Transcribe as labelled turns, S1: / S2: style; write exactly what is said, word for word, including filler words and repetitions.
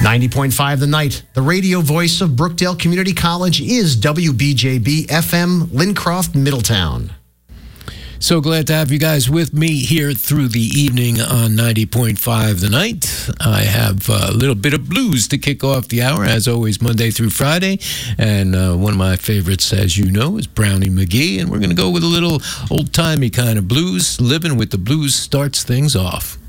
S1: ninety point five The Night, the radio voice of Brookdale Community College, is W B J B F M, Lincroft, Middletown.
S2: So glad to have you guys with me here through the evening on ninety point five The Night. I have a little bit of blues to kick off the hour, as always, Monday through Friday. And uh, one of my favorites, as you know, is Brownie McGee. And we're going to go with a little old-timey kind of blues. Living with the Blues starts things off.